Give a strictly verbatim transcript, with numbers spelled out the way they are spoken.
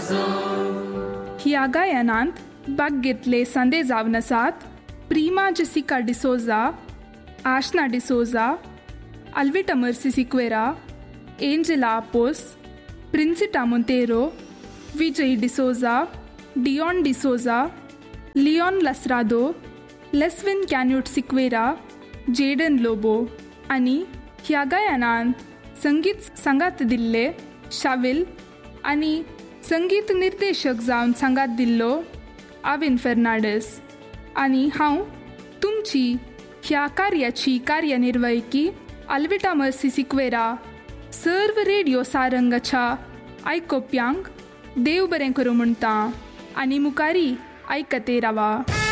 ह्या गायनांत भाग घेतले सांदे जावन आसात प्रिमा जेसिका डिसोजा, आशना डिसोजा, अल्विटा मर्सी सिक्वेरा, एंजेला आपोस, प्रिंसिटा मोंतेरो, विजय डिसोजा, डियॉन डिसोजा, लिओन लसरादो, लेस्विन कॅन्यूट सिक्वेरा, जेडन लोबो. आनी ह्या गायनांत संगीत सांगात दिल्ले शाविल आनी संगीत निर्देशक जावन सांगात दिल्लो आविन फेर्नांडीस. आनी हांव तुमची ह्या कार्याची कार्यनिर्वाहकी अल्विटा मर्सी सिक्वेरा सर्व रेडिओ सारंगाच्या आयकोप्यांक देव बरें करूं म्हणटा आनी मुखारी आयकते रावा.